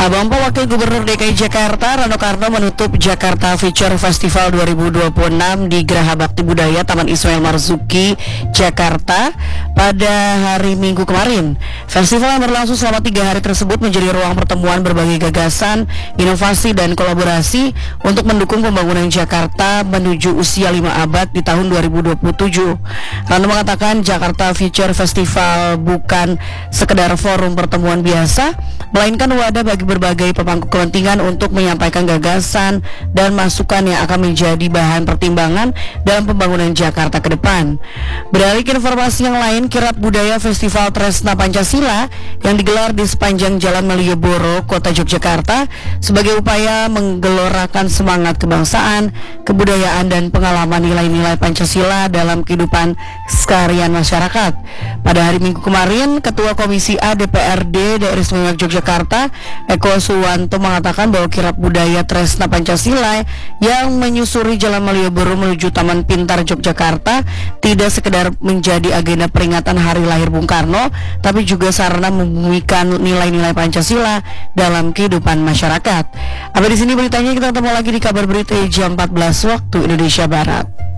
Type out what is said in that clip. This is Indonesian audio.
Abang Wakil Gubernur DKI Jakarta Rano Karno menutup Jakarta Future Festival 2026 di Geraha Bakti Budaya Taman Ismail Marzuki, Jakarta pada hari Minggu kemarin. Festival yang berlangsung selama 3 hari tersebut menjadi ruang pertemuan berbagai gagasan, inovasi dan kolaborasi untuk mendukung pembangunan Jakarta menuju usia 5 abad di tahun 2027. Rano mengatakan Jakarta Future Festival bukan sekedar forum pertemuan biasa, melainkan wadah bagi berbagai pemangku kepentingan untuk menyampaikan gagasan dan masukan yang akan menjadi bahan pertimbangan dalam pembangunan Jakarta ke depan. Beralih ke informasi yang lain, Kirab Budaya Festival Tresna Pancasila yang digelar di sepanjang Jalan Malioboro, Kota Yogyakarta sebagai upaya menggelorakan semangat kebangsaan, kebudayaan dan pengalaman nilai-nilai Pancasila dalam kehidupan keseharian masyarakat. Pada hari Minggu kemarin, Ketua Komisi A DPRD Daerah Istimewa Yogyakarta Eko Suwanto mengatakan bahwa Kirab Budaya Tresna Pancasila yang menyusuri Jalan Malioboro menuju Taman Pintar Yogyakarta tidak sekedar menjadi agenda peringatan hari lahir Bung Karno, tapi juga sarana membumikan nilai-nilai Pancasila dalam kehidupan masyarakat. Sampai di sini beritanya, kita ketemu lagi di kabar berita jam 14 waktu Indonesia Barat.